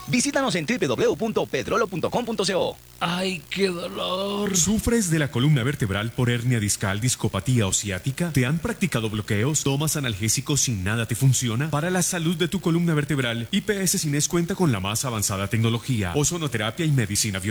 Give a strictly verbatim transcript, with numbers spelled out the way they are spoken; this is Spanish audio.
Visítanos en doble u doble u doble u punto pedrolo punto com punto co. ¡Ay, qué dolor! ¿Sufres de la columna vertebral por hernia discal, discopatía o ciática? ¿Te han practicado bloqueos? ¿Tomas analgésicos sin nada te funciona? Para la salud de tu columna vertebral, I P S Cines cuenta con la más avanzada tecnología, ozonoterapia y medicina biológica.